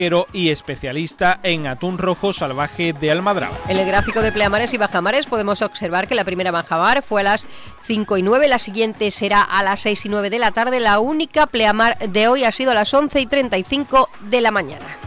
y especialista en atún rojo salvaje de Almadraba. En el gráfico de pleamares y bajamares podemos observar que la primera bajamar fue a las 5:09, la siguiente será a las 6:09 de la tarde, la única pleamar de hoy ha sido a las 11:35 de la mañana.